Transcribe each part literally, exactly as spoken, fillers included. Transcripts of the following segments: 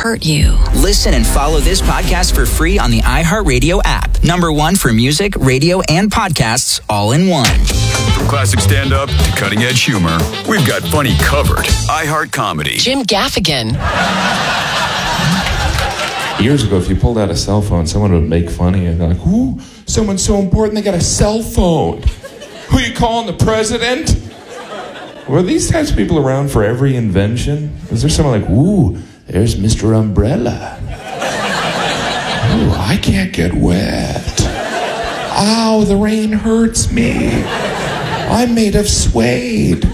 hurt you. Listen and follow this podcast for free on the iHeartRadio app. Number one for music, radio, and podcasts all in one. From classic stand-up to cutting-edge humor, we've got funny covered. iHeart Comedy. Jim Gaffigan. Years ago, if you pulled out a cell phone, someone would make fun of you. They're like, ooh, someone's so important, they got a cell phone. Who you calling, the president? Were these types of people around for every invention? Is there someone like, ooh, there's Mister Umbrella. Ooh, I can't get wet. Ow, the rain hurts me. I'm made of suede.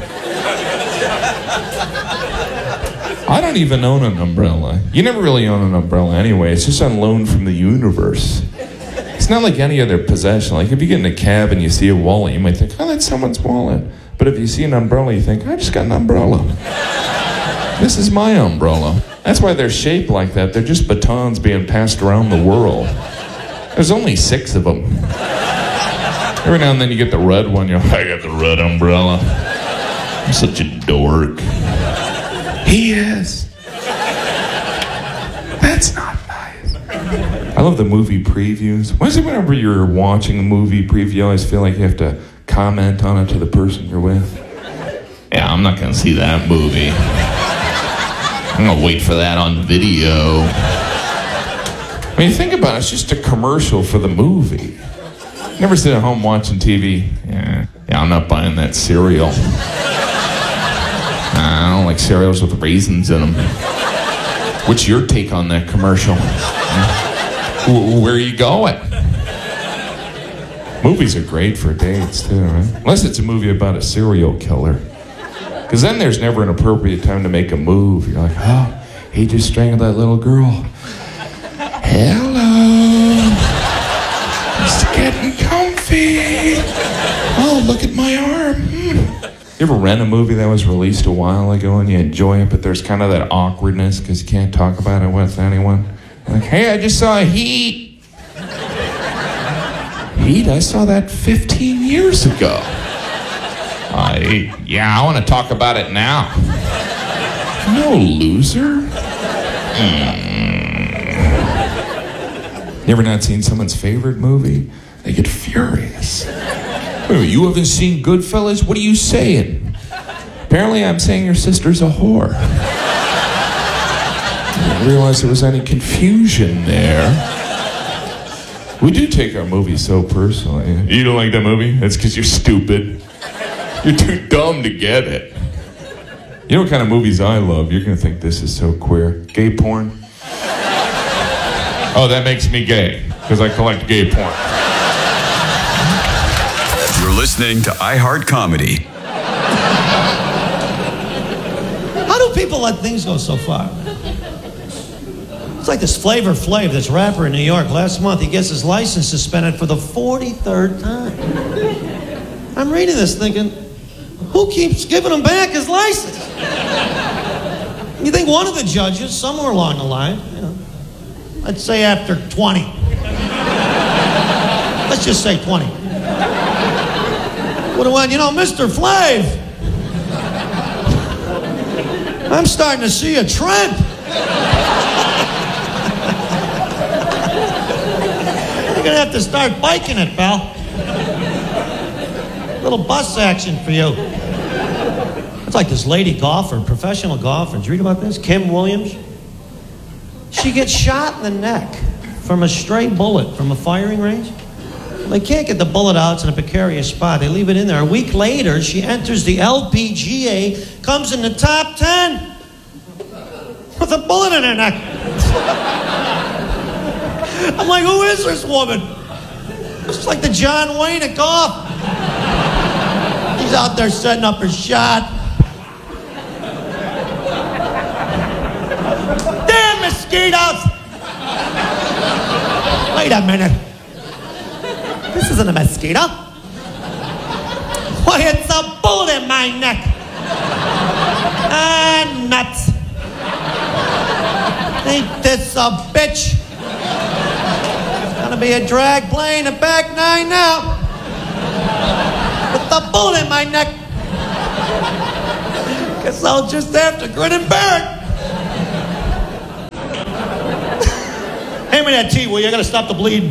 I don't even own an umbrella. You never really own an umbrella anyway. It's just on loan from the universe. It's not like any other possession. Like if you get in a cab and you see a wallet, you might think, oh, that's someone's wallet. But if you see an umbrella, you think, I just got an umbrella. This is my umbrella. That's why they're shaped like that. They're just batons being passed around the world. There's only six of them. Every now and then you get the red one. You're like, I got the red umbrella. I'm such a dork. He is. That's not nice. I love the movie previews. Why is it whenever you're watching a movie preview, you always feel like you have to comment on it to the person you're with? Yeah, I'm not going to see that movie. I'm going to wait for that on video. I mean, think about it. It's just a commercial for the movie. Never sit at home watching T V. Yeah, yeah, I'm not buying that cereal. I don't like cereals with raisins in them. What's your take on that commercial? Where are you going? Movies are great for dates, too, right? Unless it's a movie about a serial killer. Because then there's never an appropriate time to make a move. You're like, oh, he just strangled that little girl. Hello. It's getting comfy. Oh, look at my arm. You ever rent a movie that was released a while ago and you enjoy it, but there's kind of that awkwardness because you can't talk about it with anyone? Like, hey, I just saw Heat. Heat? I saw that fifteen years ago. I, yeah, I want to talk about it now. No, loser. Mm. You ever not seen someone's favorite movie? They get furious. Wait, you haven't seen Goodfellas? What are you saying? Apparently I'm saying your sister's a whore. I didn't realize there was any confusion there. We do take our movies so personally. You don't like that movie? That's because you're stupid. You're too dumb to get it. You know what kind of movies I love? You're going to think this is so queer. Gay porn. Oh, that makes me gay, because I collect gay porn. You're listening to iHeart Comedy. How do people let things go so far? It's like this Flavor Flav, this rapper in New York. Last month, he gets his license suspended for the forty-third time. I'm reading this thinking, who keeps giving him back his license? You think one of the judges, somewhere along the line, you know, let's say after twenty. Let's just say twenty. Would have went, you know, Mister Flav, I'm starting to see a trend. You're gonna have to start biking it, pal. Little bus action for you. It's like this lady golfer, professional golfer. Did you read about this? Kim Williams. She gets shot in the neck from a stray bullet from a firing range. They can't get the bullet out. It's in a precarious spot. They leave it in there. A week later, she enters the L P G A, comes in the top ten with a bullet in her neck. I'm like, who is this woman? It's like the John Wayne of golf. He's out there setting up her shot. Damn mosquitoes! Wait a minute. This isn't a mosquito. Why, it's a bullet in my neck. Ah, nuts. Ain't this a bitch? It's gonna be a drag playing a back nine now. With the bullet in my neck. Guess I'll just have to grin and bear it. pay me that tea, will you? I gotta stop the bleeding.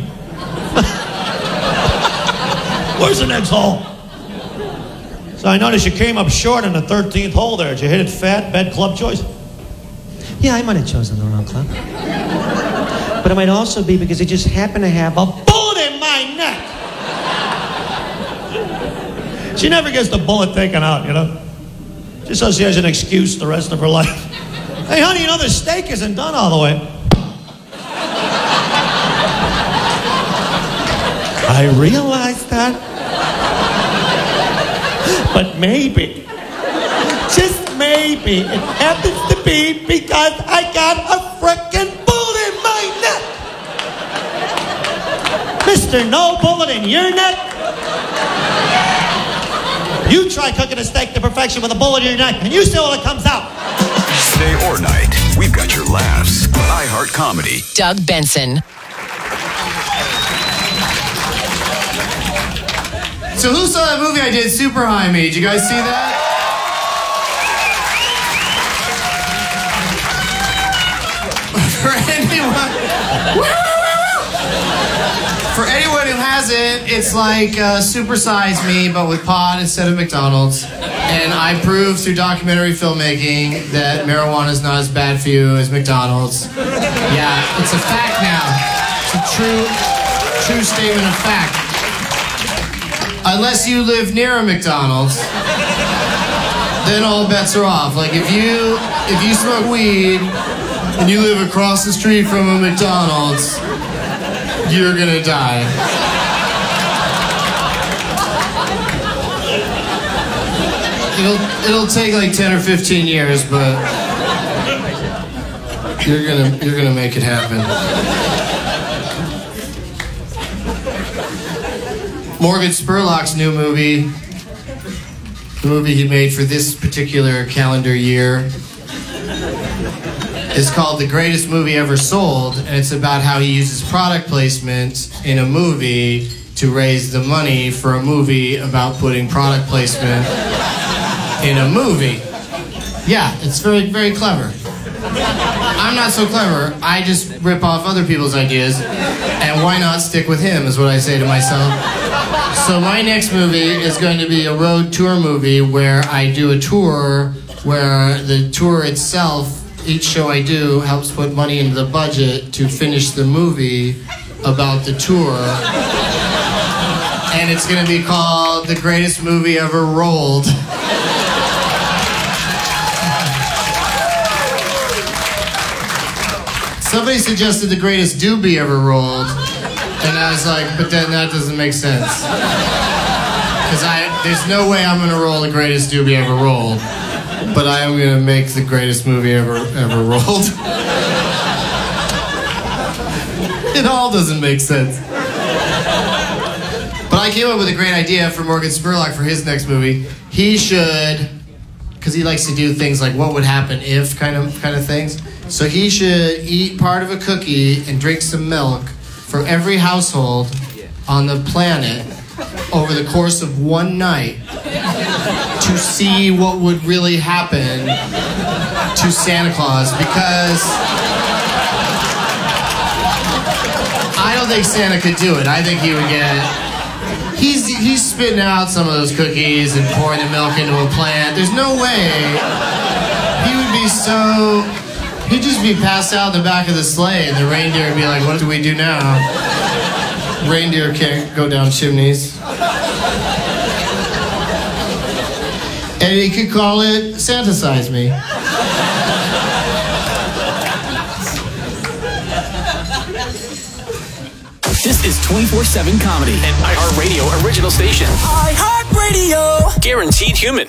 Where's the next hole? So I noticed you came up short on the thirteenth hole there. Did you hit it fat, bad club choice? Yeah, I might have chosen the wrong club. But it might also be because it just happened to have a bullet in my neck. She never gets the bullet taken out, you know? Just so she has an excuse the rest of her life. Hey, honey, you know the steak isn't done all the way. I realize that. But maybe, just maybe, it happens to be because I got a frickin' bullet in my neck. Mister No Bullet in your neck? You try cooking a steak to perfection with a bullet in your neck, and you see what it comes out. Day or night, we've got your laughs. iHeart Comedy. Doug Benson. So who saw that movie I did, Super High Me? Did you guys see that? For anyone... For anyone who hasn't, it's like uh, Super Size Me, but with pot instead of McDonald's. And I proved through documentary filmmaking that marijuana is not as bad for you as McDonald's. Yeah, it's a fact now. It's a true, true statement of fact. Unless you live near a McDonald's, then all bets are off. Like if you if you smoke weed and you live across the street from a McDonald's, you're gonna die. It'll it'll take like ten or fifteen years, but you're gonna you're gonna make it happen. Morgan Spurlock's new movie, the movie he made for this particular calendar year, is called The Greatest Movie Ever Sold, and it's about how he uses product placement in a movie to raise the money for a movie about putting product placement in a movie. Yeah, it's very, very clever. I'm not so clever. I just rip off other people's ideas, and why not stick with him is what I say to myself. So my next movie is going to be a road tour movie where I do a tour where the tour itself, each show I do, helps put money into the budget to finish the movie about the tour. And it's going to be called The Greatest Movie Ever Rolled. Somebody suggested The Greatest Doobie Ever Rolled. And I was like, but then that doesn't make sense. Because I, there's no way I'm going to roll The Greatest Doobie Ever Rolled. But I am going to make the greatest movie ever ever rolled. It all doesn't make sense. But I came up with a great idea for Morgan Spurlock for his next movie. He should, because he likes to do things like what would happen if kind of kind of things. So he should eat part of a cookie and drink some milk for every household on the planet over the course of one night to see what would really happen to Santa Claus, because I don't think Santa could do it. I think he would get... He's, he's spitting out some of those cookies and pouring the milk into a plant. There's no way. He would be so... He'd just be passed out in the back of the sleigh, and the reindeer would be like, what do we do now? Reindeer can't go down chimneys. And he could call it Santa Size Me. This is twenty-four seven Comedy, an iHeartRadio original station. iHeartRadio! Guaranteed human.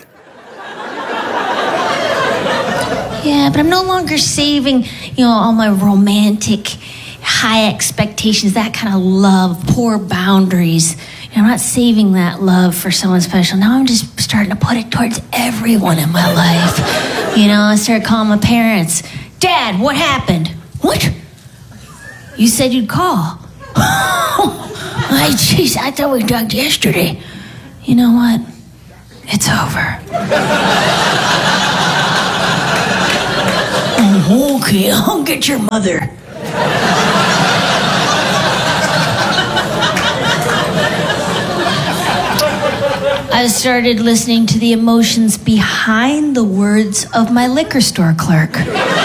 Yeah, but I'm no longer saving, you know, all my romantic, high expectations, that kind of love, poor boundaries. You know, I'm not saving that love for someone special. Now I'm just starting to put it towards everyone in my life. You know, I start calling my parents. Dad, what happened? What? You said you'd call. I, jeez, I thought we talked yesterday. You know what? It's over. Oh, okay, I'll get your mother. I started listening to the emotions behind the words of my liquor store clerk.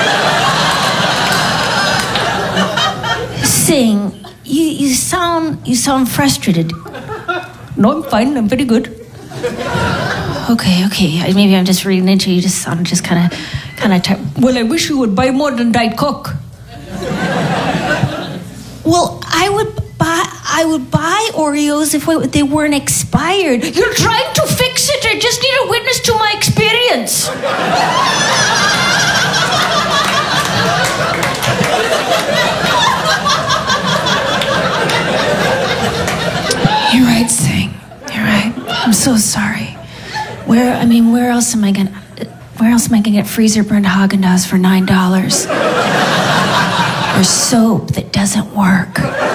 Sing, you, you sound you sound frustrated. No, I'm fine. I'm pretty good. Okay, okay. Maybe I'm just reading into you. You just sound just kind of, kind of. T- well, I wish you would buy more than Diet Coke. Well, I would buy. I would buy Oreos if they weren't expired. You're trying to fix it. I just need a witness to my experience. You're right, Sing. You're right. I'm so sorry. Where, I mean, where else am I gonna, where else am I gonna get freezer burned Haagen-Dazs for nine dollars? Or soap that doesn't work?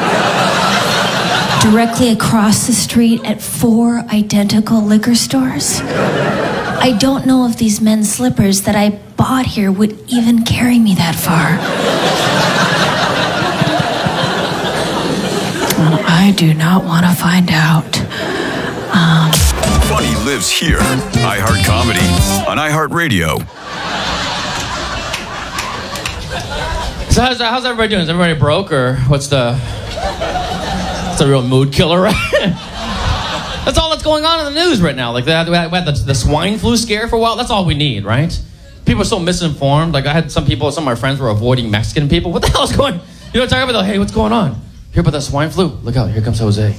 Directly across the street at four identical liquor stores? I don't know if these men's slippers that I bought here would even carry me that far. Well, I do not want to find out. Um, Funny lives here. iHeart Comedy on iHeartRadio. So how's, how's everybody doing? Is everybody broke, or what's the... It's a real mood killer, right? That's all that's going on in the news right now. Like, we had, we had the, the swine flu scare for a while. That's all we need, right? People are so misinformed. Like, I had some people, some of my friends were avoiding Mexican people. What the hell is going on? You know what I'm talking about? Hey, what's going on? Hear about that swine flu? Look out, here comes Jose.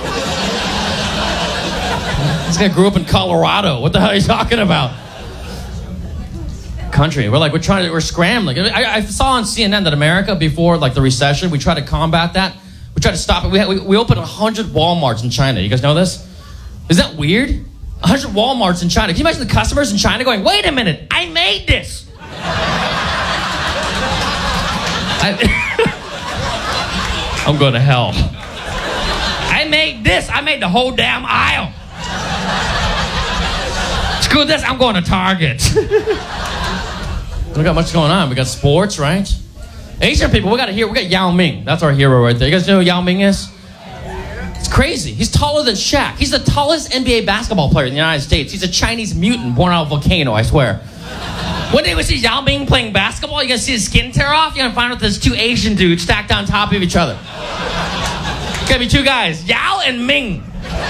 This guy grew up in Colorado. What the hell are you talking about? Country. We're like, we're trying to, we're scrambling. I, I saw on C N N that America, before like the recession, we tried to combat that. We tried to stop it. We, had, we, we opened one hundred Walmarts in China. You guys know this? Is that weird? one hundred Walmarts in China. Can you imagine the customers in China going, wait a minute, I made this. I, I'm going to hell. I made this. I made the whole damn aisle. Screw this, I'm going to Target. We got much going on. We got sports, right? Asian people, we got to hear. We got Yao Ming. That's our hero right there. You guys know who Yao Ming is? It's crazy. He's taller than Shaq. He's the tallest N B A basketball player in the United States. He's a Chinese mutant born out of a volcano, I swear. One day we see Yao Ming playing basketball. You guys see his skin tear off? You're going to find out there's two Asian dudes stacked on top of each other. It's going to be two guys, Yao and Ming.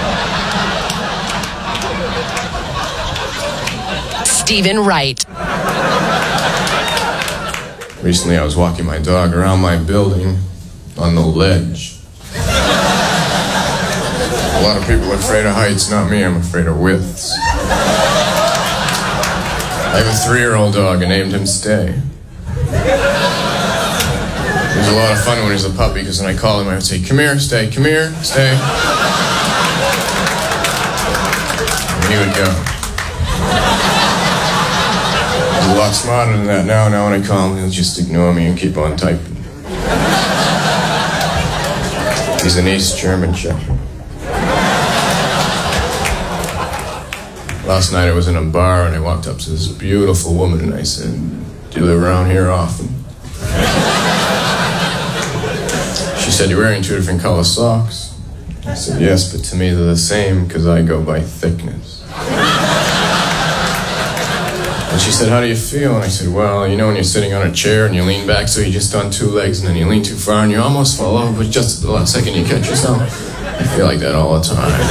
Stephen Wright. Recently, I was walking my dog around my building on the ledge. A lot of people are afraid of heights, not me. I'm afraid of widths. I have a three-year-old dog. I named him Stay. It was a lot of fun when he was a puppy, because when I called him, I would say, come here, Stay, come here, Stay. And he would go. He's a lot smarter than that now. Now when I call him, he'll just ignore me and keep on typing. He's an East German Shepherd. Last night I was in a bar and I walked up to this beautiful woman and I said, do you live around here often? She said, you're wearing two different color socks. I said, yes, but to me they're the same because I go by thickness. And she said, how do you feel? And I said, well, you know when you're sitting on a chair and you lean back so you're just on two legs and then you lean too far and you almost fall over, but just at the last second you catch yourself? I feel like that all the time.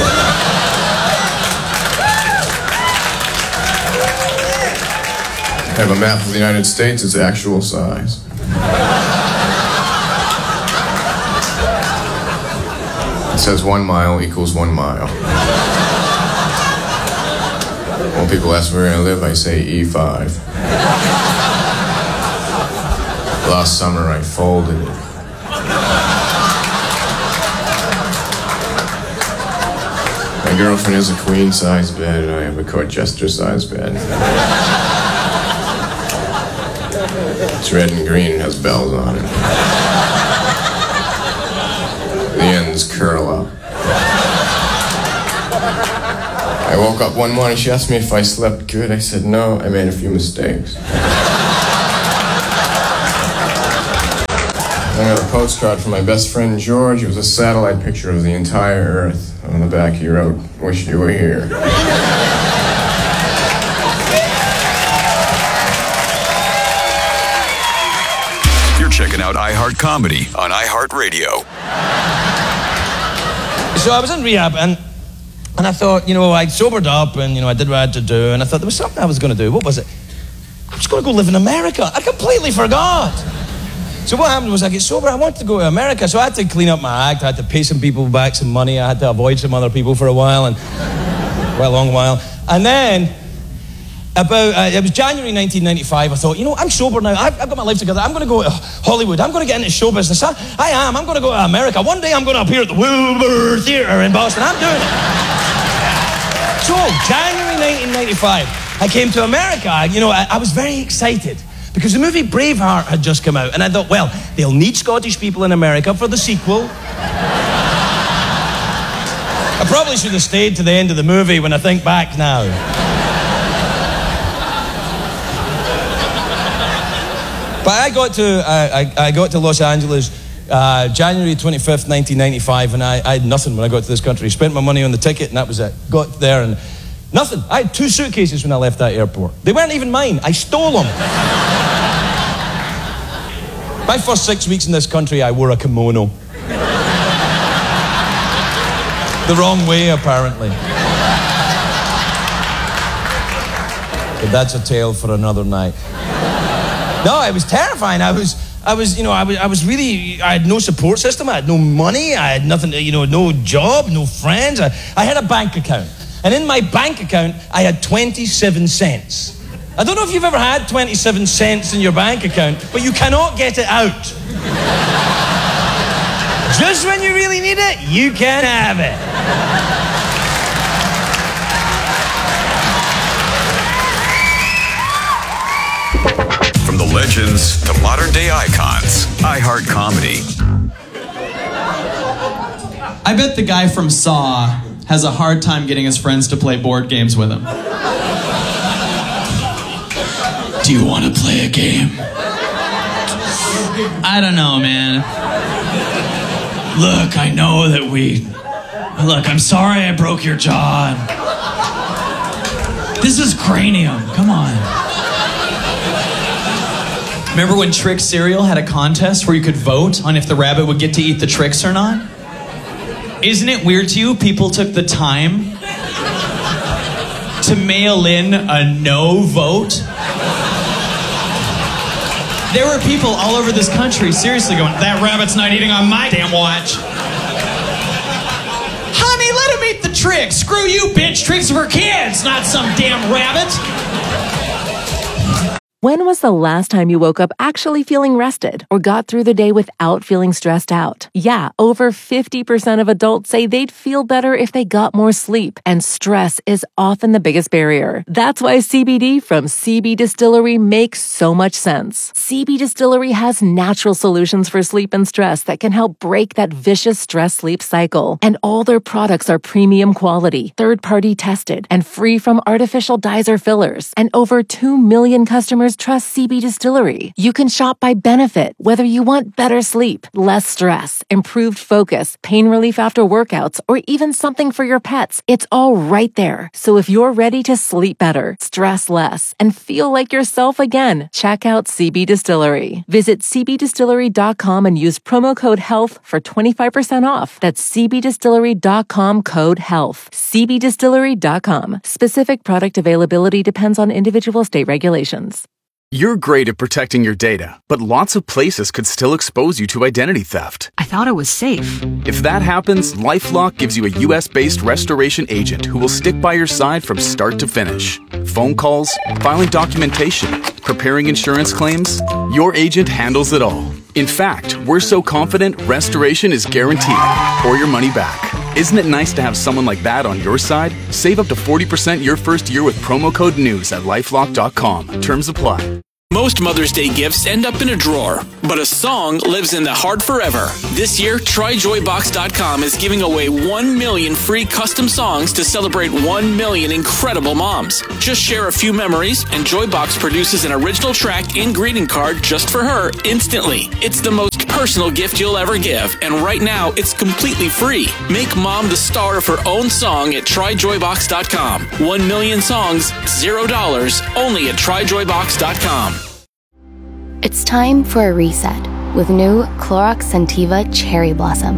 I have a map of the United States. It's actual size. It says one mile equals one mile. When people ask where I live, I say E five. Last summer, I folded it. My girlfriend has a queen-size bed, and I have a Colchester-size bed. It's red and green and has bells on it. The ends curl up. I woke up one morning, she asked me if I slept good. I said no, I made a few mistakes. I got a postcard from my best friend George. It was a satellite picture of the entire Earth. on the back he wrote, "Wish you were here." You're checking out iHeart Comedy on iHeartRadio. So I was in rehab, and and I thought, you know, I sobered up, and, you know, I did what I had to do, and I thought there was something I was going to do. What was it? I was going to go live in America. I completely forgot. So what happened was I get sober, I wanted to go to America, so I had to clean up my act, I had to pay some people back some money, I had to avoid some other people for a while, and for a long while. And then, about, uh, it was January nineteen ninety-five, I thought, you know, I'm sober now, I've, I've got my life together, I'm going to go to Hollywood, I'm going to get into show business, I, I am, I'm going to go to America, one day I'm going to appear at the Wilbur Theatre in Boston, I'm doing it. So, January nineteen ninety-five, I came to America, you know, I, I was very excited. Because the movie Braveheart had just come out, and I thought, well, they'll need Scottish people in America for the sequel. I probably should have stayed to the end of the movie when I think back now. But I got to, uh, I, I got to Los Angeles uh, January twenty-fifth, nineteen ninety-five, and I, I had nothing when I got to this country. Spent my money on the ticket, and that was it. Got there, and nothing. I had two suitcases when I left that airport. They weren't even mine. I stole them. My first six weeks in this country, I wore a kimono. The wrong way, apparently. But that's a tale for another night. No, it was terrifying. I was, I was, you know, I was, I was really, I had no support system. I had no money. I had nothing, you know, no job, no friends. I, I had a bank account. And in my bank account, I had twenty-seven cents. I don't know if you've ever had twenty-seven cents in your bank account, but you cannot get it out. Just when you really need it, you can have it. From the legends to modern day icons, iHeart Comedy. I bet the guy from Saw has a hard time getting his friends to play board games with him. Do you want to play a game? I don't know, man. Look, I know that we... Look, I'm sorry I broke your jaw. This is cranium. Come on. Remember when Trick Cereal had a contest where you could vote on if the rabbit would get to eat the tricks or not? Isn't it weird to you people took the time to mail in a no vote? There were people all over this country seriously going, that rabbit's not eating on my damn watch. Honey, let him eat the tricks. Screw you, bitch. Tricks are for kids, not some damn rabbit. When was the last time you woke up actually feeling rested or got through the day without feeling stressed out? Yeah, over fifty percent of adults say they'd feel better if they got more sleep, and stress is often the biggest barrier. That's why C B D from C B Distillery makes so much sense. C B Distillery has natural solutions for sleep and stress that can help break that vicious stress-sleep cycle. And all their products are premium quality, third-party tested, and free from artificial dyes or fillers. And over two million customers trust C B Distillery. You can shop by benefit, whether you want better sleep, less stress, improved focus, pain relief after workouts, or even something for your pets. It's all right there. So if you're ready to sleep better, stress less, and feel like yourself again, check out C B Distillery. Visit c b distillery dot com and use promo code HEALTH for twenty-five percent off. That's c b distillery dot com code HEALTH. c b distillery dot com. Specific product availability depends on individual state regulations. You're great at protecting your data, but lots of places could still expose you to identity theft. I thought it was safe. If that happens, LifeLock gives you a U S-based restoration agent who will stick by your side from start to finish. Phone calls, filing documentation, preparing insurance claims, your agent handles it all. In fact, we're so confident restoration is guaranteed or your money back. Isn't it nice to have someone like that on your side? Save up to forty percent your first year with promo code NEWS at lifelock dot com. Terms apply. Most Mother's Day gifts end up in a drawer, but a song lives in the heart forever. This year, try joy box dot com is giving away one million free custom songs to celebrate one million incredible moms. Just share a few memories, and Joybox produces an original track and greeting card just for her instantly. It's the most perfect personal gift you'll ever give. And right now, it's completely free. Make mom the star of her own song at try joy box dot com. One million songs, zero dollars, only at try joy box dot com. It's time for a reset with new Clorox Scentiva Cherry Blossom.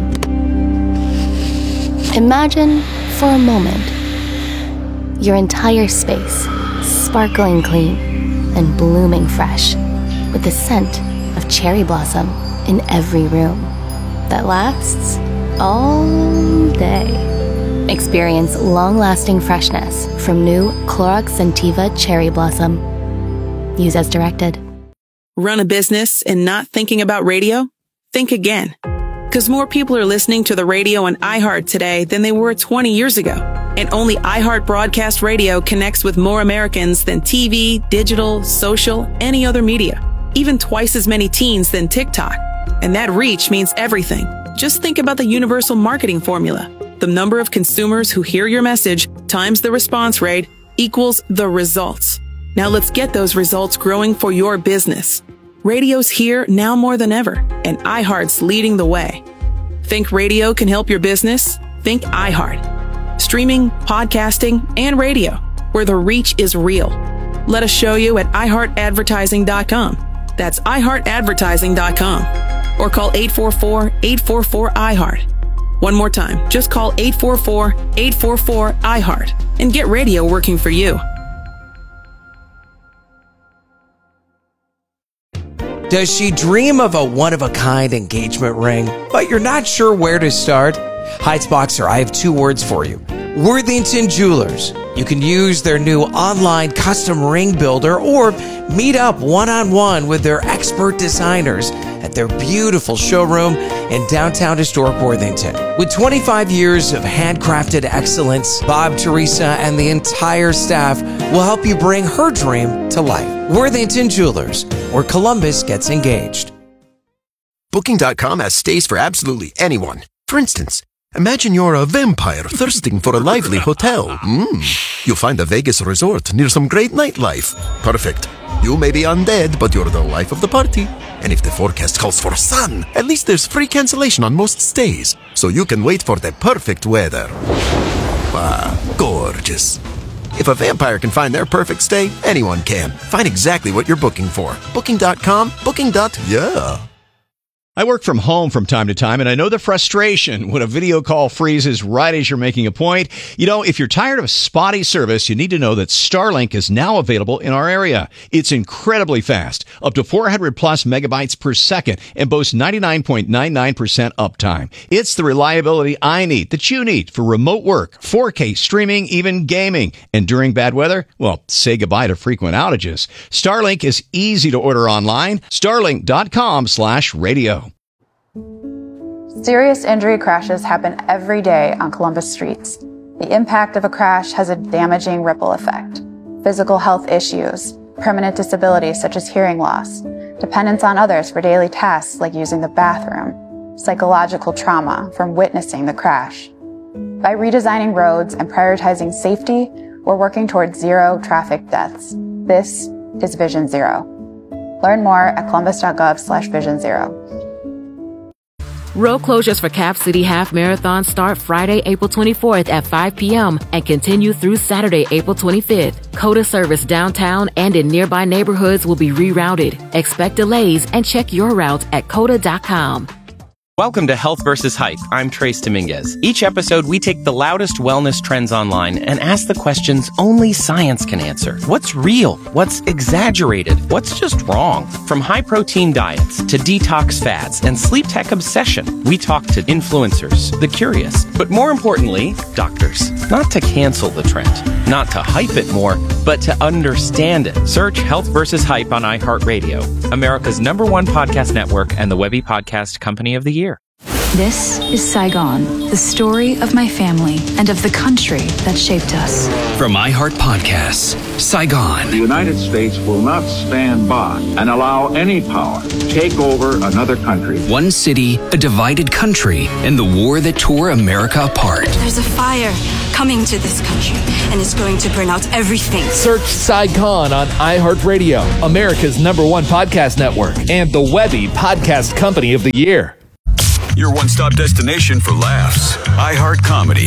Imagine, for a moment, your entire space sparkling clean and blooming fresh with the scent of cherry blossom in every room that lasts all day. Experience long-lasting freshness from new Clorox Scentiva Cherry Blossom. Use as directed. Run a business and not thinking about radio? Think again. Because more people are listening to the radio on iHeart today than they were twenty years ago. And only iHeart Broadcast Radio connects with more Americans than T V, digital, social, any other media. Even twice as many teens than TikTok. And that reach means everything. Just think about the universal marketing formula. The number of consumers who hear your message times the response rate equals the results. Now let's get those results growing for your business. Radio's here now more than ever, and iHeart's leading the way. Think radio can help your business? Think iHeart. Streaming, podcasting, and radio, where the reach is real. Let us show you at i heart advertising dot com. That's i heart advertising dot com. Or call eight four four, eight four four, I heart. One more time, just call eight four four, eight four four, I heart and get radio working for you. Does she dream of a one-of-a-kind engagement ring, but you're not sure where to start? Heights Boxer, I have two words for you. Worthington Jewelers. You can use their new online custom ring builder or meet up one-on-one with their expert designers at their beautiful showroom in downtown historic Worthington. With twenty-five years of handcrafted excellence, Bob, Teresa, and the entire staff will help you bring her dream to life. Worthington Jewelers, where Columbus gets engaged. Booking dot com has stays for absolutely anyone. For instance, imagine you're a vampire thirsting for a lively hotel. Mm. You'll find a Vegas resort near some great nightlife. Perfect. You may be undead, but you're the life of the party. And if the forecast calls for sun, at least there's free cancellation on most stays, so you can wait for the perfect weather. Ah, gorgeous. If a vampire can find their perfect stay, anyone can. Find exactly what you're booking for. Booking dot com, booking. Yeah. I work from home from time to time, and I know the frustration when a video call freezes right as you're making a point. You know, if you're tired of spotty service, you need to know that Starlink is now available in our area. It's incredibly fast, up to four hundred plus megabytes per second, and boasts ninety-nine point nine nine percent uptime. It's the reliability I need, that you need, for remote work, four K streaming, even gaming. And during bad weather, well, say goodbye to frequent outages. Starlink is easy to order online. Starlink dot com slash radio. Serious injury crashes happen every day on Columbus streets. The impact of a crash has a damaging ripple effect. Physical health issues, permanent disabilities such as hearing loss, dependence on others for daily tasks like using the bathroom, psychological trauma from witnessing the crash. By redesigning roads and prioritizing safety, we're working towards zero traffic deaths. This is Vision Zero. Learn more at columbus dot gov slash vision zero. Road closures for Cap City Half Marathon start Friday, April twenty-fourth at five p.m. and continue through Saturday, April twenty-fifth. COTA service downtown and in nearby neighborhoods will be rerouted. Expect delays and check your route at cota dot com. Welcome to Health versus Hype. I'm Trace Dominguez. Each episode, we take the loudest wellness trends online and ask the questions only science can answer. What's real? What's exaggerated? What's just wrong? From high-protein diets to detox fads and sleep tech obsession, we talk to influencers, the curious, but more importantly, doctors. Not to cancel the trend, not to hype it more, but to understand it. Search Health versus Hype on iHeartRadio, America's number one podcast network and the Webby Podcast Company of the Year. This is Saigon, the story of my family and of the country that shaped us. From iHeart Podcasts, Saigon. The United States will not stand by and allow any power to take over another country. One city, a divided country, and the war that tore America apart. There's a fire coming to this country, and it's going to burn out everything. Search Saigon on iHeartRadio, America's number one podcast network, and the Webby Podcast Company of the Year. Your one-stop destination for laughs. iHeart Comedy.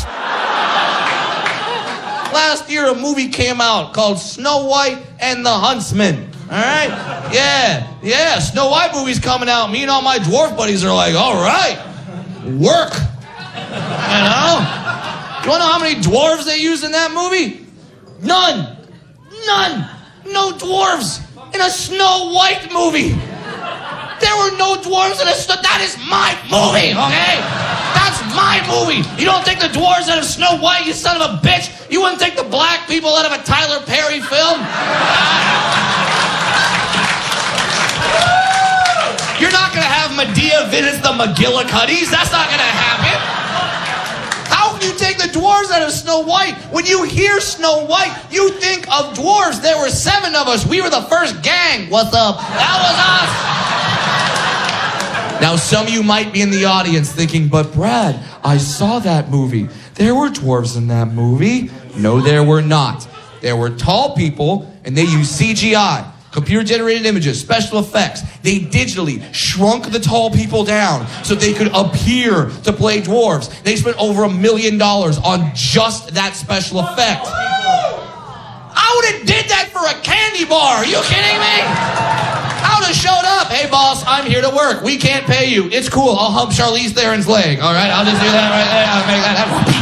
Last year, a movie came out called Snow White and the Huntsman. All right? Yeah, yeah, Snow White movie's coming out. Me and all my dwarf buddies are like, all right, work. You know? You want to know how many dwarves they use in that movie? None. None. No dwarves in a Snow White movie. There were no dwarves in a Snow... That is my movie, okay? That's my movie. You don't take the dwarves out of Snow White, you son of a bitch? You wouldn't take the black people out of a Tyler Perry film? You're not going to have Medea visit the McGillicuddies. That's not going to happen. How can you take the dwarves out of Snow White? When you hear Snow White, you think of dwarves. There were seven of us. We were the first gang. What's up? That was us. Now, some of you might be in the audience thinking, but Brad, I saw that movie. There were dwarves in that movie. No, there were not. There were tall people, and they used C G I, computer-generated images, special effects. They digitally shrunk the tall people down so they could appear to play dwarves. They spent over a million dollars on just that special effect. I would have did that for a candy bar. Are you kidding me? I would have showed up. Hey, boss, I'm here to work. We can't pay you. It's cool. I'll hump Charlize Theron's leg. All right, I'll just do that right there. I'll make that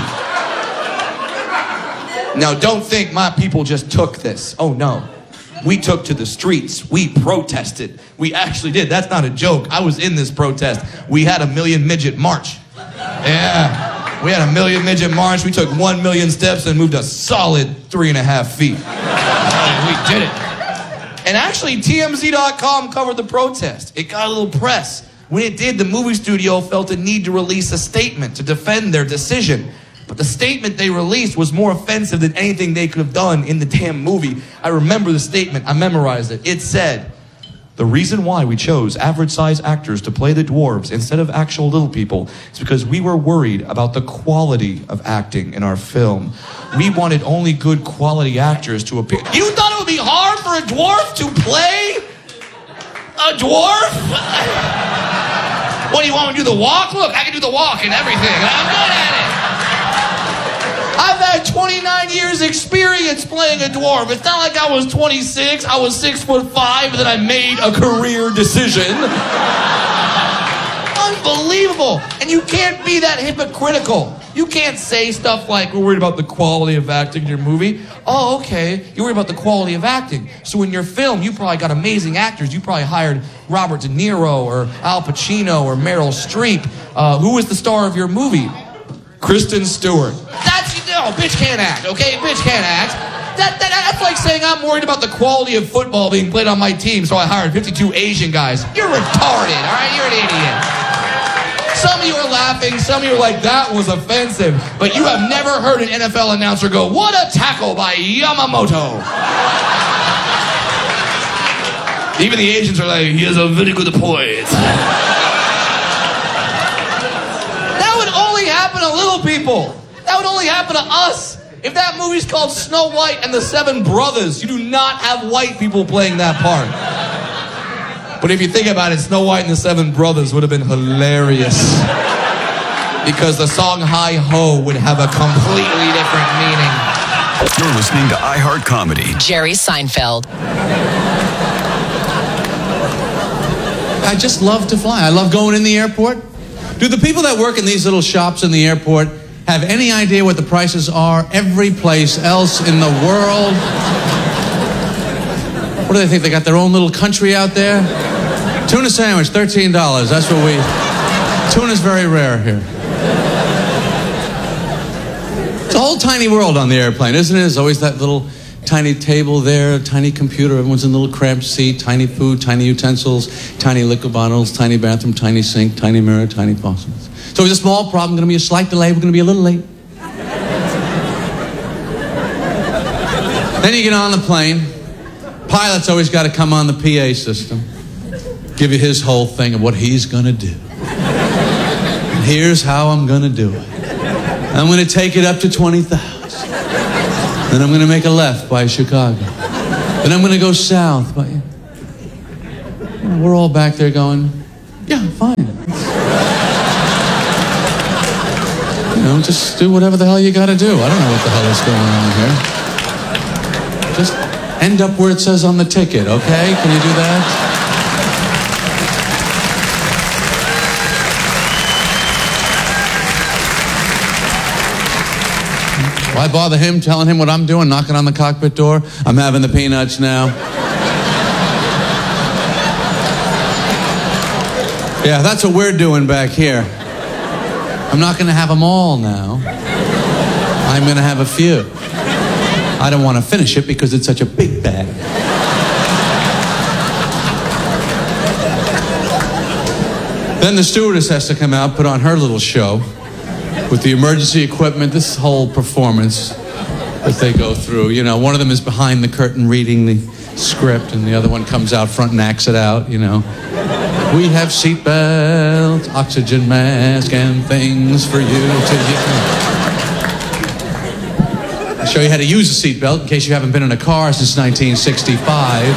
happen. Now, don't think my people just took this. Oh, no. We took to the streets. We protested. We actually did. That's not a joke. I was in this protest. We had a million midget march. Yeah. We had a million midget march. We took one million steps and moved a solid three and a half feet. We did it. And actually, T M Z dot com covered the protest. It got a little press. When it did, the movie studio felt a need to release a statement to defend their decision. But the statement they released was more offensive than anything they could have done in the damn movie. I remember the statement. I memorized it. It said, "The reason why we chose average-sized actors to play the dwarves instead of actual little people is because we were worried about the quality of acting in our film. We wanted only good quality actors to appear." You thought it would be hard for a dwarf to play a dwarf? What, do you want me to do the walk? Look, I can do the walk and everything. I'm good at it. I've had twenty-nine years experience playing a dwarf. It's not like I was twenty-six, I was six foot five, and then I made a career decision. Unbelievable. And you can't be that hypocritical. You can't say stuff like, we're worried about the quality of acting in your movie. Oh, okay, you're worried about the quality of acting. So in your film, you probably got amazing actors. You probably hired Robert De Niro or Al Pacino or Meryl Streep. Uh, who was the star of your movie? Kristen Stewart. That's, no, bitch can't act, okay? Bitch can't act. That, that, that's like saying I'm worried about the quality of football being played on my team, so I hired fifty-two Asian guys. You're retarded, all right? You're an idiot. Some of you are laughing, some of you are like, that was offensive. But you have never heard an N F L announcer go, "What a tackle by Yamamoto." Even the Asians are like, "He has a very good point." That would only happen to little people. That would only happen to us. If that movie's called Snow White and the Seven Brothers, you do not have white people playing that part. But if you think about it, Snow White and the Seven Brothers would have been hilarious. Because the song Hi Ho would have a completely different meaning. You're listening to iHeart Comedy. Jerry Seinfeld. I just love to fly. I love going in the airport. Do the people that work in these little shops in the airport have any idea what the prices are every place else in the world? What do they think? They got their own little country out there? Tuna sandwich, thirteen dollars. That's what we... Tuna's very rare here. It's a whole tiny world on the airplane, isn't it? There's always that little tiny table there, tiny computer, everyone's in a little cramped seat, tiny food, tiny utensils, tiny liquor bottles, tiny bathroom, tiny sink, tiny mirror, tiny faucets. So it's a small problem, going to be a slight delay, we're going to be a little late. Then you get on the plane. Pilot's always got to come on the P A system, give you his whole thing of what he's going to do. And here's how I'm going to do it. I'm going to take it up to twenty thousand. Then I'm going to make a left by Chicago. Then I'm going to go south by... You know, we're all back there going, yeah, fine. You know, just do whatever the hell you got to do. I don't know what the hell is going on here. Just end up where it says on the ticket, okay? Can you do that? Why bother him, telling him what I'm doing, knocking on the cockpit door? I'm having the peanuts now. Yeah, that's what we're doing back here. I'm not going to have them all now. I'm going to have a few. I don't want to finish it because it's such a big bag. Then the stewardess has to come out, put on her little show with the emergency equipment, this whole performance that they go through. You know, one of them is behind the curtain reading the script, and the other one comes out front and acts it out, you know. We have seatbelts, oxygen mask, and things for you to use. I'll show you how to use a seatbelt in case you haven't been in a car since nineteen sixty-five.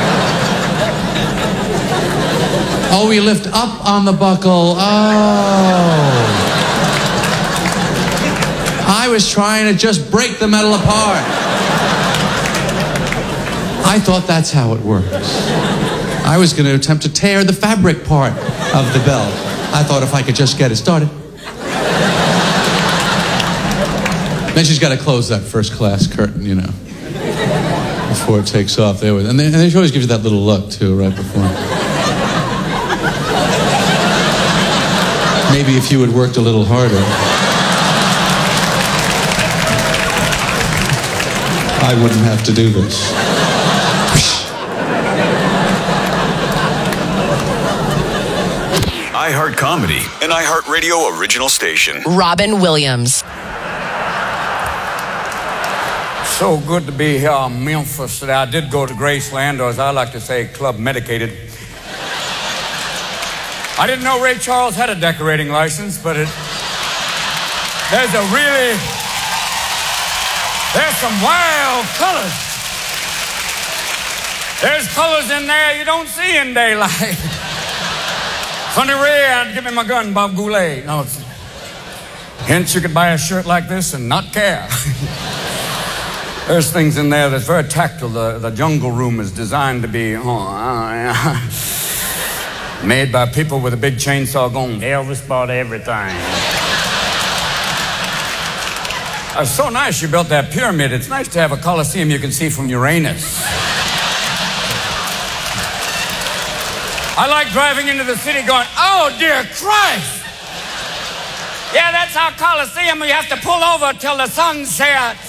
Oh, we lift up on the buckle. Oh. I was trying to just break the metal apart. I thought that's how it works. I was going to attempt to tear the fabric part of the belt. I thought if I could just get it started. Then she's got to close that first class curtain, you know, before it takes off. There, and then and she always gives you that little look too, right before. Maybe if you had worked a little harder, I wouldn't have to do this. iHeart Comedy, an iHeartRadio original station. Robin Williams. So good to be here in Memphis today. I did go to Graceland, or as I like to say, Club Medicated. I didn't know Ray Charles had a decorating license, but it, there's a really, there's some wild colors. There's colors in there you don't see in daylight. Sonny Ray, I'd give me my gun, Bob Goulet. No, it's, hence you could buy a shirt like this and not care. There's things in there that's very tactile. The, the jungle room is designed to be oh, uh, uh, made by people with a big chainsaw going, Elvis bought everything. It's so nice you built that pyramid. It's nice to have a coliseum you can see from Uranus. I like driving into the city going, oh, dear Christ. Yeah, that's our Coliseum. You have to pull over till the sun sets.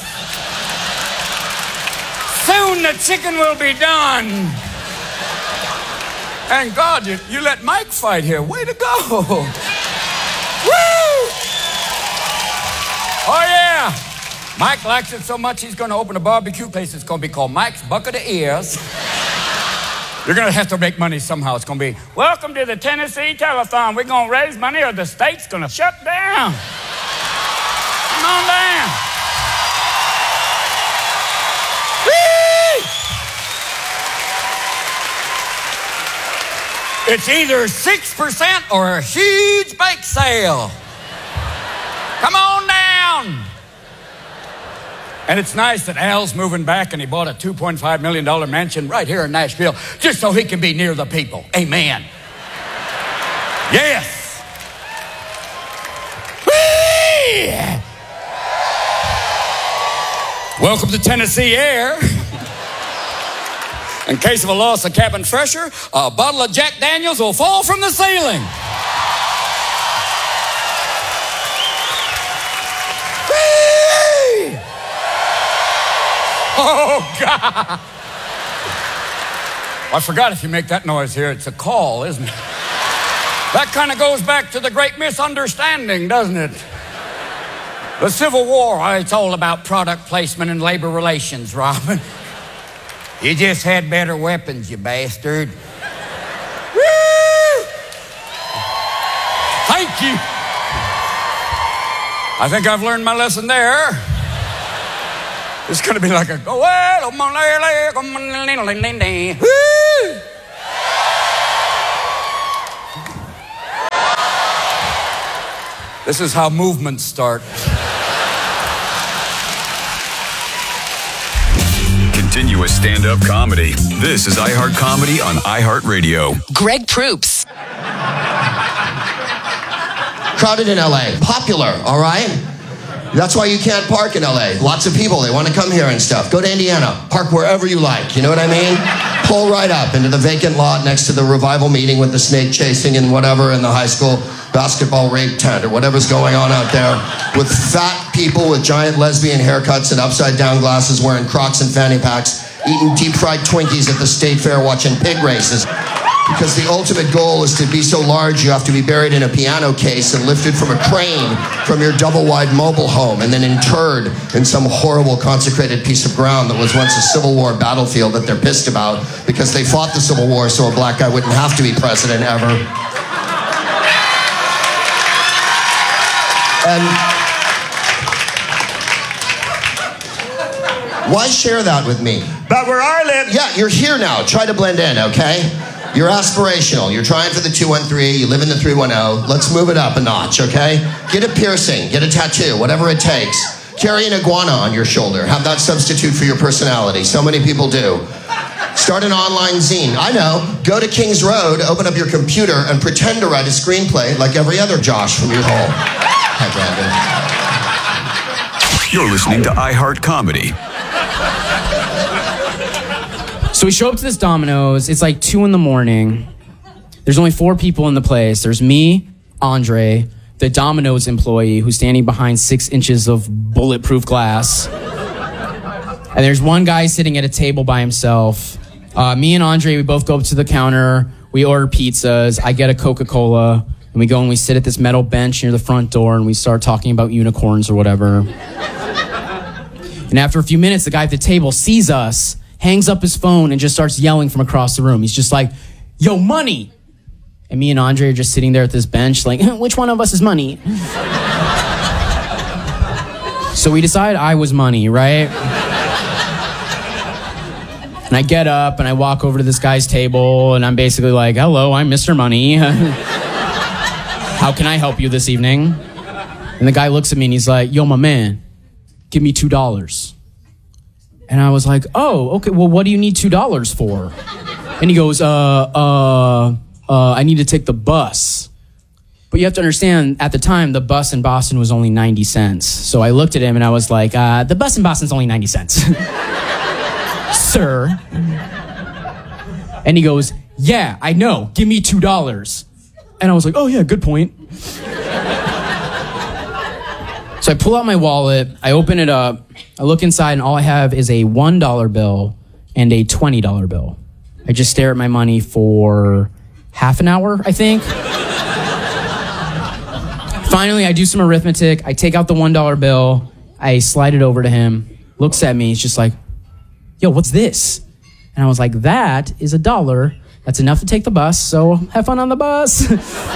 Soon the chicken will be done. And God, you, you let Mike fight here. Way to go. Woo! Oh, yeah. Mike likes it so much he's going to open a barbecue place. It's going to be called Mike's Bucket of Ears. You're going to have to make money somehow. It's going to be, welcome to the Tennessee Telethon. We're going to raise money or the state's going to shut down. Come on down. Whee! It's either six percent or a huge bake sale. Come on down. And it's nice that Al's moving back and he bought a two point five million dollars mansion right here in Nashville just so he can be near the people. Amen. Yes. Whee! Welcome to Tennessee Air. In case of a loss of cabin pressure, a bottle of Jack Daniels will fall from the ceiling. Oh, God. I forgot if you make that noise here, it's a call, isn't it? That kind of goes back to the great misunderstanding, doesn't it? The Civil War, it's all about product placement and labor relations, Robin. You just had better weapons, you bastard. Woo! Thank you. I think I've learned my lesson there. It's going to be like a go well, woo! This is how movements start. Continuous stand-up comedy. This is iHeart Comedy on iHeartRadio. Greg Proops. Crowded in L A. Popular, all right? That's why you can't park in L A. Lots of people, they want to come here and stuff. Go to Indiana. Park wherever you like. You know what I mean? Pull right up into the vacant lot next to the revival meeting with the snake chasing and whatever in the high school basketball rape tent or whatever's going on out there with fat people with giant lesbian haircuts and upside down glasses wearing Crocs and fanny packs eating deep fried Twinkies at the state fair watching pig races. Because the ultimate goal is to be so large you have to be buried in a piano case and lifted from a crane from your double-wide mobile home and then interred in some horrible consecrated piece of ground that was once a Civil War battlefield that they're pissed about because they fought the Civil War so a black guy wouldn't have to be president ever. And why share that with me? But where I live... Yeah, you're here now. Try to blend in, okay? You're aspirational. You're trying for the two one three. You live in the three one zero. Let's move it up a notch, okay? Get a piercing. Get a tattoo. Whatever it takes. Carry an iguana on your shoulder. Have that substitute for your personality. So many people do. Start an online zine. I know. Go to Kings Road, open up your computer, and pretend to write a screenplay like every other Josh from your home. Hi, Brandon. You're listening to iHeart Comedy. So we show up to this Domino's. It's like two in the morning. There's only four people in the place. There's me, Andre, the Domino's employee who's standing behind six inches of bulletproof glass. And there's one guy sitting at a table by himself. Uh, me and Andre, we both go up to the counter. We order pizzas. I get a Coca-Cola. And we go and we sit at this metal bench near the front door and we start talking about unicorns or whatever. And after a few minutes, the guy at the table sees us, hangs up his phone and just starts yelling from across the room. He's just like, yo, money. And me and Andre are just sitting there at this bench like, which one of us is money? So we decide I was money, right? And I get up and I walk over to this guy's table and I'm basically like, hello, I'm Mister Money. How can I help you this evening? And the guy looks at me and he's like, yo, my man, give me two dollars. And I was like, oh, okay, well, what do you need two dollars for? And he goes, uh, uh, uh, I need to take the bus. But you have to understand, at the time, the bus in Boston was only ninety cents. So I looked at him and I was like, uh, the bus in Boston's only ninety cents. Sir. And he goes, yeah, I know, give me two dollars. And I was like, oh yeah, good point. So I pull out my wallet, I open it up, I look inside, and all I have is a one dollar bill and a twenty dollar bill. I just stare at my money for half an hour, I think. Finally, I do some arithmetic. I take out the one dollar bill. I slide it over to him, looks at me, he's just like, yo, what's this? And I was like, that is a dollar. That's enough to take the bus, so have fun on the bus.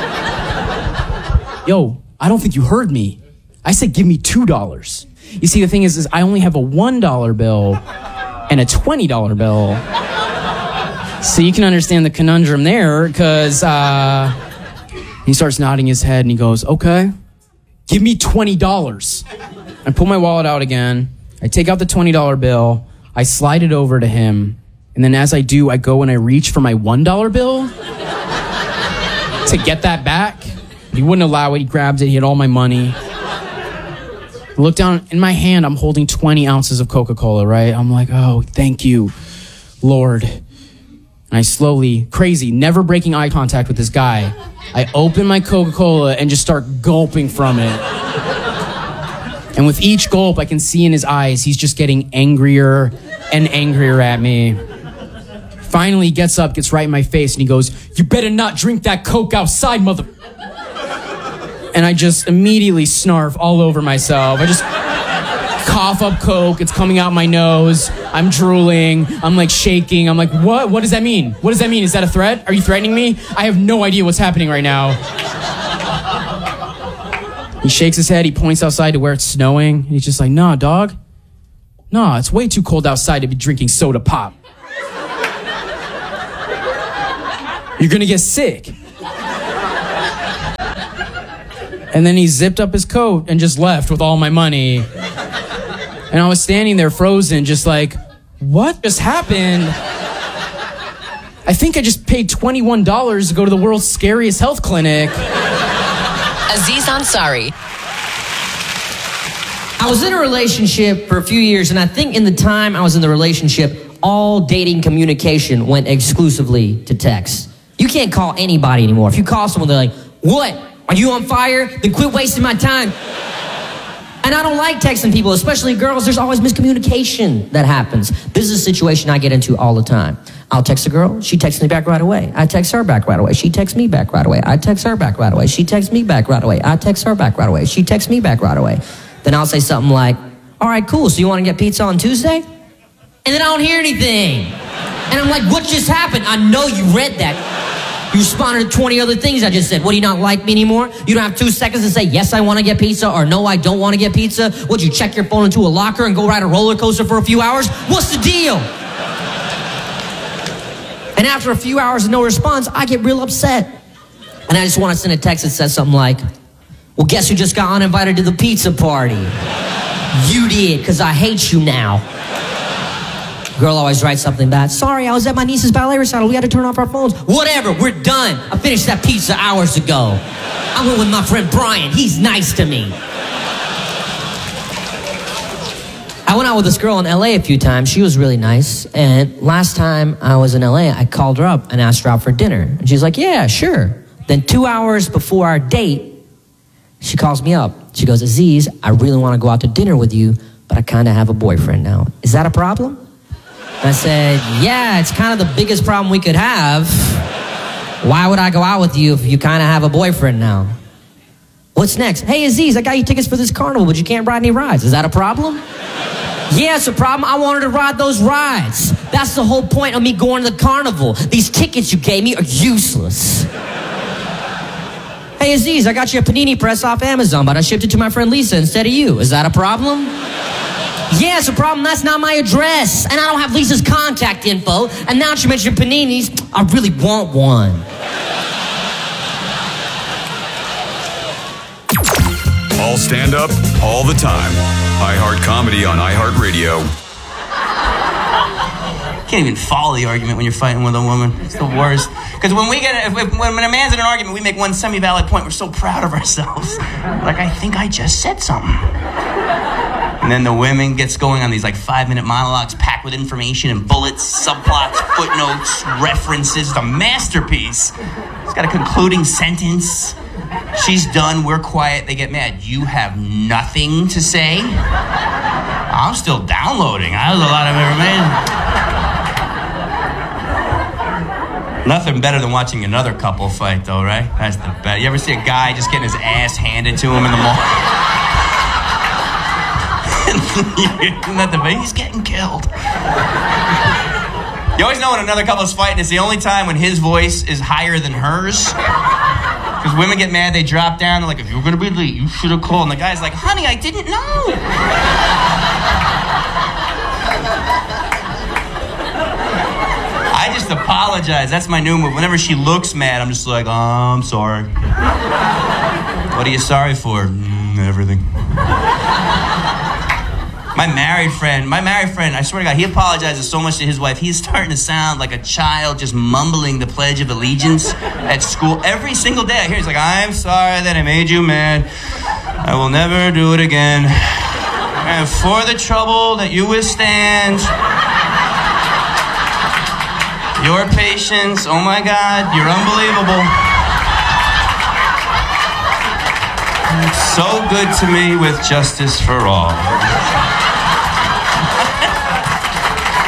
Yo, I don't think you heard me. I said, give me two dollars. You see, the thing is, is I only have a one dollar bill and a twenty dollar bill. So you can understand the conundrum there, because uh, he starts nodding his head and he goes, okay, give me twenty dollars. I pull my wallet out again. I take out the twenty dollar bill. I slide it over to him. And then as I do, I go and I reach for my one dollar bill to get that back. He wouldn't allow it. He grabbed it. He had all my money. I look down in my hand. I'm holding twenty ounces of Coca-Cola, right? I'm like, oh, thank you, Lord. And I slowly, crazy, never breaking eye contact with this guy, I open my Coca-Cola and just start gulping from it. And with each gulp, I can see in his eyes, he's just getting angrier and angrier at me. Finally, he gets up, gets right in my face, and he goes, "You better not drink that Coke outside, mother..." And I just immediately snarf all over myself. I just cough up Coke. It's coming out my nose. I'm drooling. I'm like shaking. I'm like, what? What does that mean? What does that mean? Is that a threat? Are you threatening me? I have no idea what's happening right now. He shakes his head. He points outside to where it's snowing. And he's just like, "Nah, dog. Nah, it's way too cold outside to be drinking soda pop. You're gonna get sick." And then he zipped up his coat and just left with all my money. And I was standing there frozen, just like, what just happened? I think I just paid twenty-one dollars to go to the world's scariest health clinic. Aziz Ansari. I was in a relationship for a few years, and I think in the time I was in the relationship, all dating communication went exclusively to text. You can't call anybody anymore. If you call someone, they're like, "What? Are you on fire? Then quit wasting my time." And I don't like texting people, especially girls. There's always miscommunication that happens. This is a situation I get into all the time. I'll text a girl, she texts me back right away. I text her back right away. She texts me back right away. I text her back right away. She texts me back right away. I text her back right away. She texts me back right away. Then I'll say something like, "All right, cool. So you want to get pizza on Tuesday?" And then I don't hear anything. And I'm like, what just happened? I know you read that. You responded to twenty other things I just said. What, do you not like me anymore? You don't have two seconds to say, yes, I want to get pizza, or no, I don't want to get pizza? Would you check your phone into a locker and go ride a roller coaster for a few hours? What's the deal? And after a few hours of no response, I get real upset. And I just want to send a text that says something like, "Well, guess who just got uninvited to the pizza party? You did, because I hate you now." Girl always writes something bad. "Sorry, I was at my niece's ballet recital. We had to turn off our phones." Whatever, we're done. I finished that pizza hours ago. I went with my friend Brian. He's nice to me. I went out with this girl in L A a few times. She was really nice. And last time I was in L A, I called her up and asked her out for dinner. And she's like, "Yeah, sure." Then two hours before our date, she calls me up. She goes, "Aziz, I really want to go out to dinner with you, but I kind of have a boyfriend now. Is that a problem?" I said, "Yeah, it's kind of the biggest problem we could have. Why would I go out with you if you kind of have a boyfriend now?" "What's next?" "Hey, Aziz, I got you tickets for this carnival, but you can't ride any rides. Is that a problem?" "Yeah, it's a problem. I wanted to ride those rides. That's the whole point of me going to the carnival. These tickets you gave me are useless." "Hey, Aziz, I got you a panini press off Amazon, but I shipped it to my friend Lisa instead of you. Is that a problem?" "Yeah, it's a problem. That's not my address. And I don't have Lisa's contact info. And now she mentioned paninis. I really want one." All stand up, all the time. iHeart Comedy on iHeartRadio. Can't even follow the argument when you're fighting with a woman. It's the worst. Because when we get if, if, when a man's in an argument, we make one semi-valid point. We're so proud of ourselves. Like, I think I just said something. And then the women gets going on these like five-minute monologues packed with information and bullets, subplots, footnotes, references. It's a masterpiece. It's got a concluding sentence. She's done. We're quiet. They get mad. "You have nothing to say?" I'm still downloading. I have a lot of information. Nothing better than watching another couple fight, though, right? That's the best. You ever see a guy just getting his ass handed to him in the mall? Isn't that the big? He's getting killed. You always know when another couple's fighting, it's the only time when his voice is higher than hers. Because women get mad, they drop down, they're like, "If you were going to be late, you should have called." And the guy's like, "Honey, I didn't know." I just apologize. That's my new move. Whenever she looks mad, I'm just like, "Oh, I'm sorry." "What are you sorry for?" Mm, "everything." My married friend, my married friend, I swear to God, he apologizes so much to his wife. He's starting to sound like a child just mumbling the Pledge of Allegiance at school. Every single day I hear he's like, "I'm sorry that I made you mad. I will never do it again. And for the trouble that you withstand, your patience, oh my God, you're unbelievable. So good to me with justice for all."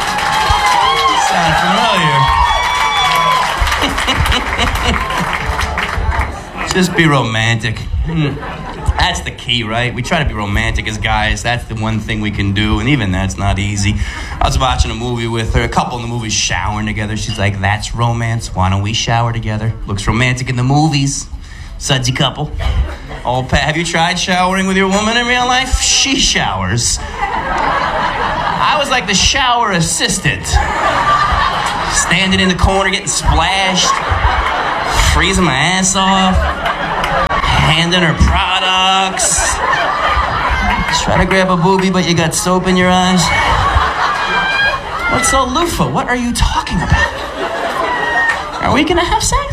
Just be romantic. Mm. That's the key, right? We try to be romantic as guys. That's the one thing we can do, and even that's not easy. I was watching a movie with her. A couple in the movie showering together. She's like, that's romance. Why don't we shower together? Looks romantic in the movies. Sudsy couple. All pa- Have you tried showering with your woman in real life? She showers. I was like the shower assistant. Standing in the corner getting splashed. Freezing my ass off. Handing her products. Try to grab a boobie, but you got soap in your eyes. What's so loofah? What are you talking about? Are we gonna have sex?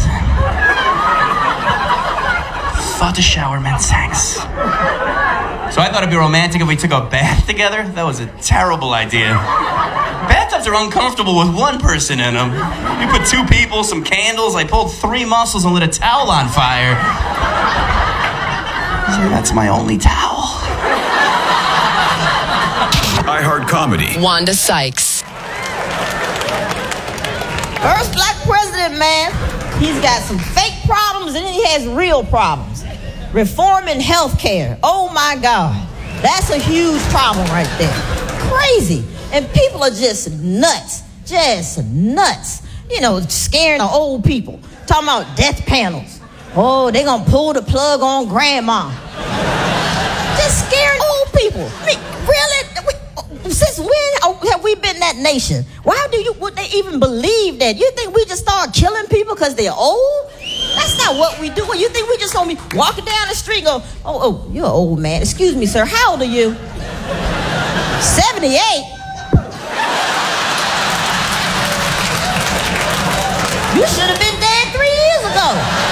Thought the shower meant sex. So I thought it'd be romantic if we took a bath together. That was a terrible idea. Bathtubs are uncomfortable with one person in them. You put two people, some candles, I pulled three muscles and lit a towel on fire. So that's my only towel. iHeart Comedy. Wanda Sykes. First black president, man. He's got some fake problems and then he has real problems. Reforming health care. Oh my God. That's a huge problem right there. Crazy. And people are just nuts. Just nuts. You know, scaring the old people. Talking about death panels. Oh, they gonna pull the plug on grandma. Just scaring old people. I mean, really? We, since when have we been that nation? Why do you, would they even believe that? You think we just start killing people because they're old? That's not what we do. You think we just gonna be walking down the street and go, oh, oh, you're an old man. Excuse me, sir, how old are you? seventy-eight? You should have been dead three years ago.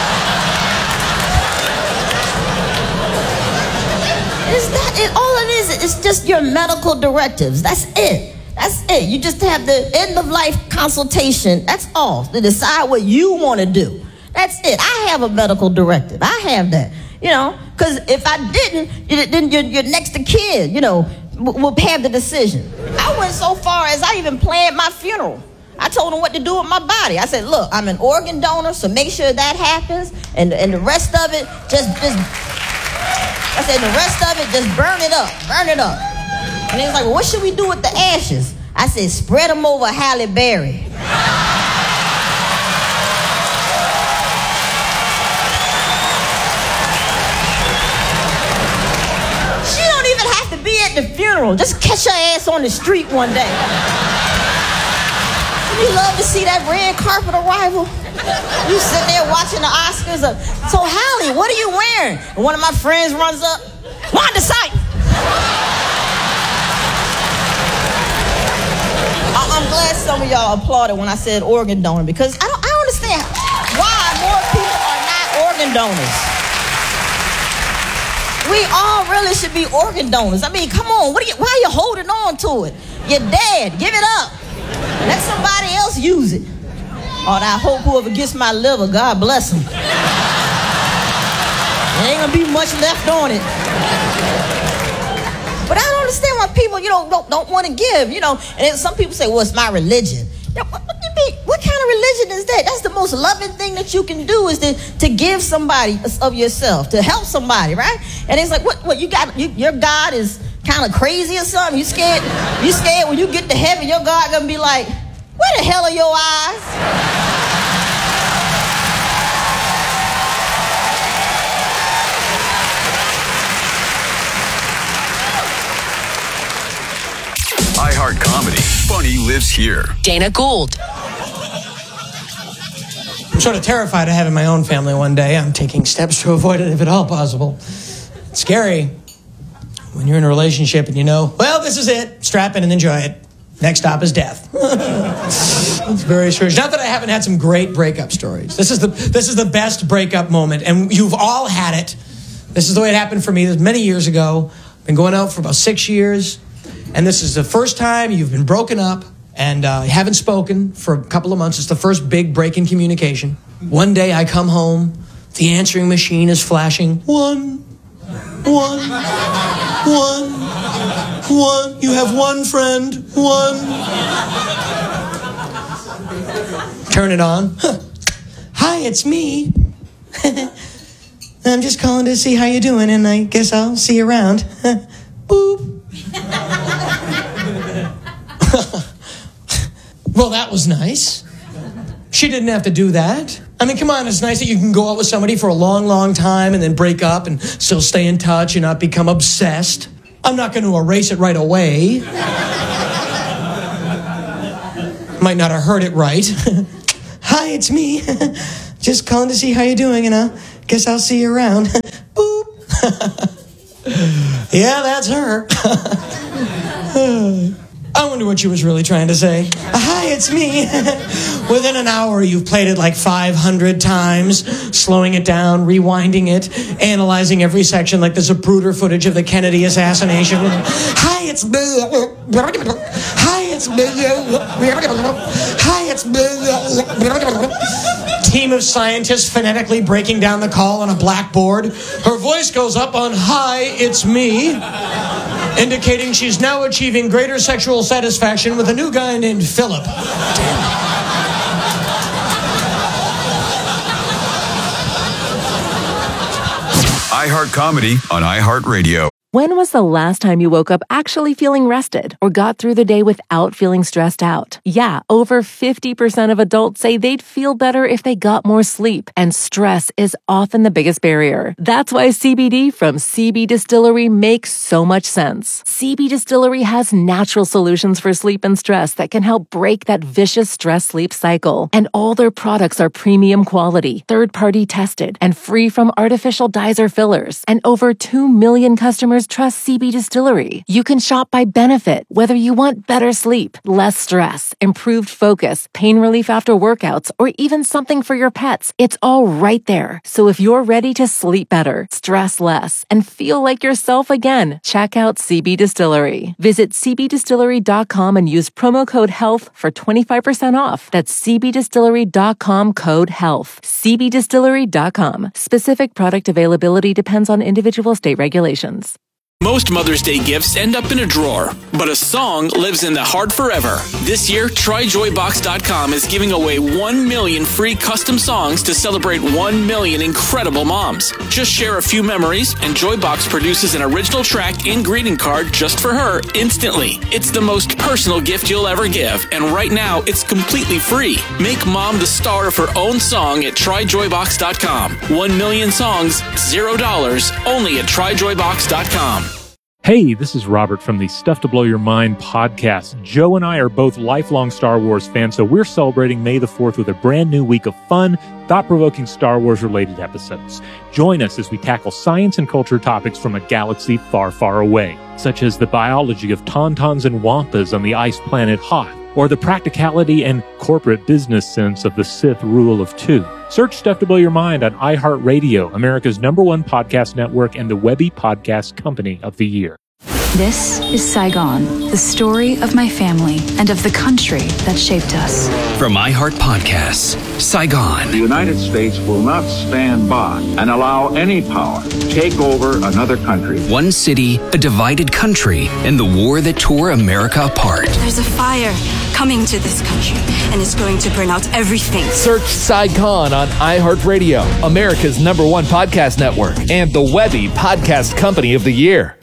It's not, it, all it is, it's just your medical directives. That's it. That's it. You just have the end of life consultation. That's all. To decide what you want to do. That's it. I have a medical directive. I have that. You know, because if I didn't, then your, your next of kin, you know, will have the decision. I went so far as I even planned my funeral. I told them what to do with my body. I said, look, I'm an organ donor, so make sure that happens. And, and the rest of it, just, just, I said, the rest of it, just burn it up. Burn it up. And they was like, well, what should we do with the ashes? I said, spread them over Halle Berry. She don't even have to be at the funeral. Just catch her ass on the street one day. You love to see that red carpet arrival. You sitting there watching the Oscars. Of, so, Hallie, what are you wearing? And one of my friends runs up. Wanda Sykes. I'm glad some of y'all applauded when I said organ donor because I don't, I don't understand why more people are not organ donors. We all really should be organ donors. I mean, come on. What are you, why are you holding on to it? You're dead. Give it up. Let somebody else use it. Oh, and I hope whoever gets my liver, God bless them. There ain't gonna be much left on it. But I don't understand why people, you know, don't, don't want to give, you know. And then some people say, well, it's my religion. You know, what, what, do you mean? What kind of religion is that? That's the most loving thing that you can do is to, to give somebody of yourself, to help somebody, right? And it's like, what, what you got, you, your God is kind of crazy or something? You scared? You scared when you get to heaven, your God gonna be like, where the hell are your eyes? iHeart Comedy. Funny lives here. Dana Gould. I'm sort of terrified of having my own family one day. I'm taking steps to avoid it if at all possible. It's scary when you're in a relationship and you know, well, this is it. Strap in and enjoy it. Next stop is death. It's very strange. Not that I haven't had some great breakup stories. This is the this is the best breakup moment, and you've all had it. This is the way it happened for me. This was many years ago. Been going out for about six years, and this is the first time you've been broken up and uh, haven't spoken for a couple of months. It's the first big break in communication. One day I come home, the answering machine is flashing. One, one, one, one. You have one friend. One. Turn it on. Hi, it's me. I'm just calling to see how you're doing, and I guess I'll see you around. Boop. Well, that was nice. She didn't have to do that. I mean, come on, it's nice that you can go out with somebody for a long, long time and then break up and still stay in touch and not become obsessed. I'm not going to erase it right away. Might not have heard it right. Hi, it's me. Just calling to see how you're doing, and I guess I'll see you around. Boop. Yeah, that's her. I wonder what she was really trying to say. Hi, it's me. Within an hour, you've played it like five hundred times, slowing it down, rewinding it, analyzing every section like the Zapruder footage of the Kennedy assassination. Hi, it's... Hi, it's... Hi, it's... Team of scientists phonetically breaking down the call on a blackboard. Her voice goes up on "Hi, it's me," indicating she's now achieving greater sexual satisfaction with a new guy named Philip. iHeart Comedy on iHeartRadio. When was the last time you woke up actually feeling rested or got through the day without feeling stressed out? Yeah, over fifty percent of adults say they'd feel better if they got more sleep, and stress is often the biggest barrier. That's why C B D from C B Distillery makes so much sense. C B Distillery has natural solutions for sleep and stress that can help break that vicious stress-sleep cycle. And all their products are premium quality, third-party tested, and free from artificial dyes or fillers. And over two million customers trust C B Distillery. You can shop by benefit, whether you want better sleep, less stress, improved focus, pain relief after workouts, or even something for your pets. It's all right there. So if you're ready to sleep better, stress less, and feel like yourself again, check out C B Distillery. Visit c b distillery dot com and use promo code HEALTH for twenty-five percent off. That's c b distillery dot com code HEALTH. c b distillery dot com. Specific product availability depends on individual state regulations. Most Mother's Day gifts end up in a drawer, but a song lives in the heart forever. This year, try joy box dot com is giving away one million free custom songs to celebrate one million incredible moms. Just share a few memories, and Joybox produces an original track and greeting card just for her instantly. It's the most personal gift you'll ever give, and right now, it's completely free. Make mom the star of her own song at try joy box dot com. One million songs, zero dollars, only at try joy box dot com. Hey, this is Robert from the Stuff to Blow Your Mind podcast. Joe and I are both lifelong Star Wars fans, so we're celebrating May the fourth with a brand new week of fun, thought-provoking Star Wars-related episodes. Join us as we tackle science and culture topics from a galaxy far, far away, such as the biology of tauntauns and wampas on the ice planet Hoth, or the practicality and corporate business sense of the Sith rule of two. Search Stuff to Blow Your Mind on iHeartRadio, America's number one podcast network and the Webby Podcast Company of the Year. This is Saigon, the story of my family and of the country that shaped us. From iHeart Podcasts, Saigon. The United States will not stand by and allow any power to take over another country. One city, a divided country, and the war that tore America apart. There's a fire coming to this country, and it's going to burn out everything. Search Saigon on iHeartRadio, America's number one podcast network, and the Webby Podcast Company of the Year.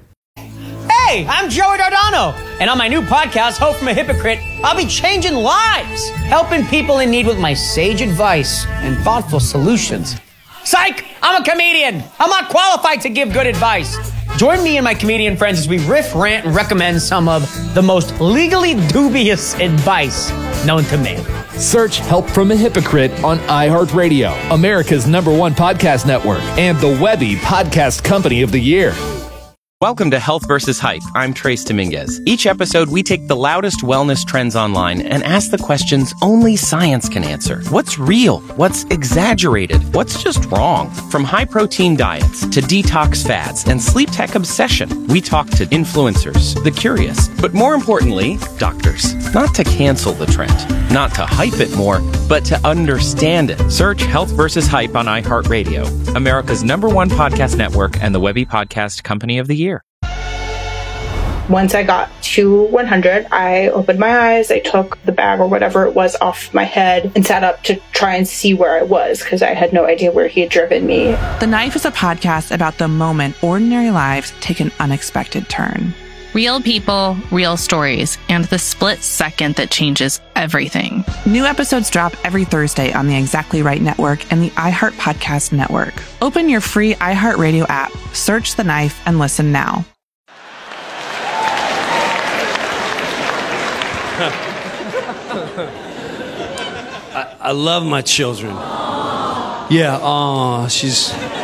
Hey, I'm Joey Dardano, and on my new podcast, Hope from a Hypocrite, I'll be changing lives, helping people in need with my sage advice and thoughtful solutions. Psych! I'm a comedian. I'm not qualified to give good advice. Join me and my comedian friends as we riff, rant, and recommend some of the most legally dubious advice known to man. Search Help from a Hypocrite on iHeartRadio, America's number one podcast network, and the Webby Podcast Company of the Year. Welcome to Health versus Hype. I'm Trace Dominguez. Each episode, we take the loudest wellness trends online and ask the questions only science can answer. What's real? What's exaggerated? What's just wrong? From high-protein diets to detox fads and sleep tech obsession, we talk to influencers, the curious, but more importantly, doctors. Not to cancel the trend, not to hype it more, but to understand it. Search Health versus Hype on iHeartRadio, America's number one podcast network and the Webby Podcast Company of the Year. Once I got to one hundred, I opened my eyes, I took the bag or whatever it was off my head and sat up to try and see where I was because I had no idea where he had driven me. The Knife is a podcast about the moment ordinary lives take an unexpected turn. Real people, real stories, and the split second that changes everything. New episodes drop every Thursday on the Exactly Right Network and the iHeart Podcast Network. Open your free iHeartRadio app, search The Knife, and listen now. I, I love my children. Yeah, oh, she's